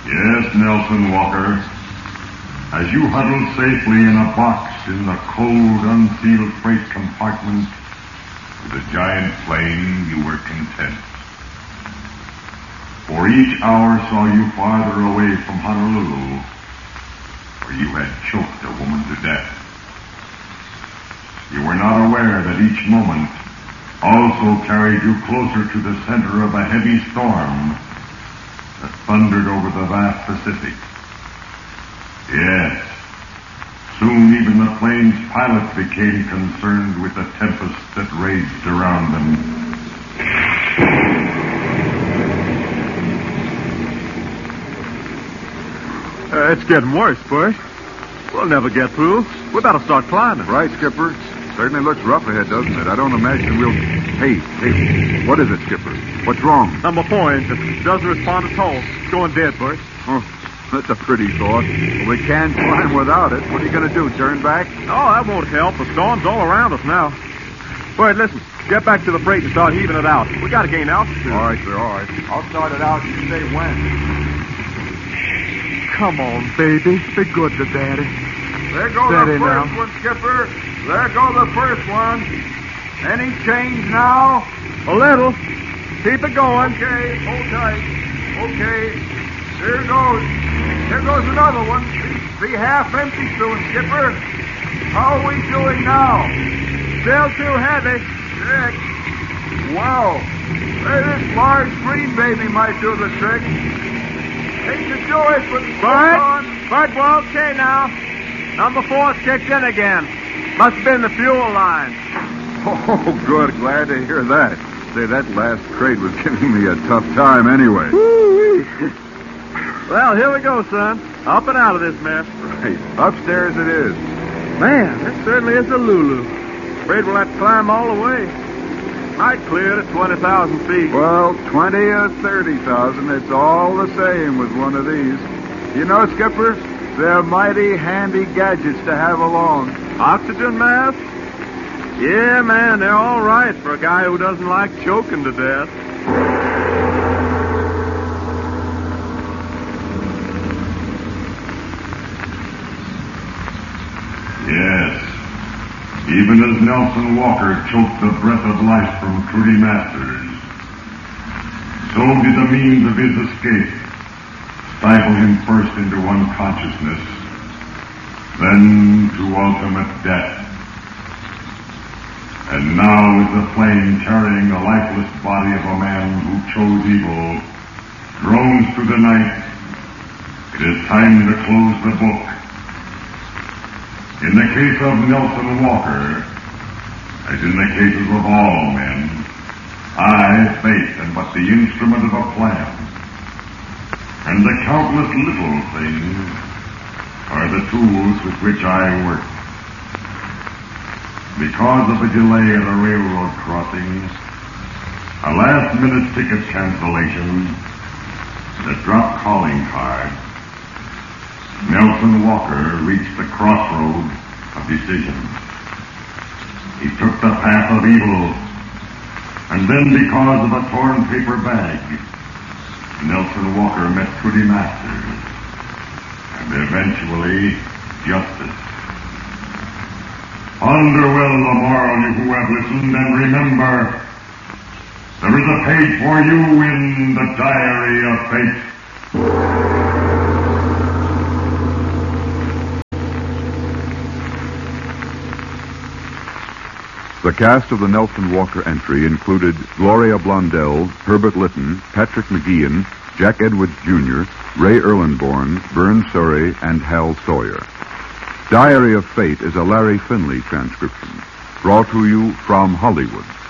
Yes, Nelson Walker. As you huddled safely in a box in the cold, unsealed freight compartment with a giant plane, you were content. For each hour saw you farther away from Honolulu, where you had choked a woman to death. You were not aware that each moment also carried you closer to the center of a heavy storm that thundered over the vast Pacific. Yes, soon even the plane's pilots became concerned with the tempest that raged around them. It's getting worse, Bush. We'll never get through. We better start climbing. Right, Skipper. Certainly looks rough ahead, doesn't it? I don't imagine we'll... Hey, what is it, Skipper? What's wrong? Number 4 engine. Doesn't respond at all. It's going dead, Bush. Oh, that's a pretty thought. Well, we can't climb without it. What are you going to do, turn back? Oh, that won't help. The storm's all around us now. Bert, listen. Get back to the freight and start heaving it out. We got to gain altitude. All right, sir, all right. I'll start it out. You say when. Come on, baby. Be good to Daddy. There goes the first one, Skipper. There goes the first one. Any change now? A little. Keep it going. Okay, hold tight. Okay. Here goes. Here goes another one. Be half empty soon, Skipper. How are we doing now? Still too heavy. 6. Wow. Hey, this large green baby might do the trick. Hate to do it, but Bert, we're okay now. Number 4's kicked in again. Must have been the fuel line. Oh, good. Glad to hear that. Say, that last crate was giving me a tough time anyway. Well, here we go, son. Up and out of this mess. Right. Upstairs it is. Man, this certainly is a Lulu. Afraid we'll have to climb all the way. Might clear it at 20,000 feet. Well, 20 or 30,000, it's all the same with one of these. You know, Skipper, they're mighty handy gadgets to have along. Oxygen mask? Yeah, man, they're all right for a guy who doesn't like choking to death. Yes. Even as Nelson Walker choked the breath of life from Trudy Masters, so did the means of his escape stifle him first into unconsciousness, then to ultimate death. And now, as the plane carrying the lifeless body of a man who chose evil drones through the night, it is time to close the book. In the case of Nelson Walker, as in the cases of all men, I, fate, am but the instrument of a plan. And the countless little things are the tools with which I work. Because of a delay at a railroad crossing, a last-minute ticket cancellation, and a dropped calling card, Nelson Walker reached the crossroad of decision. He took the path of evil, and then because of a torn paper bag, Nelson Walker met Trudy Masters, and eventually justice. Ponder well the moral, you who have listened, and remember, there is a page for you in the Diary of Fate. The cast of the Nelson Walker entry included Gloria Blondell, Herbert Lytton, Patrick McGeehan, Jack Edwards Jr., Ray Erlenborn, Vern Surrey, and Hal Sawyer. Diary of Fate is a Larry Finley transcription, brought to you from Hollywood.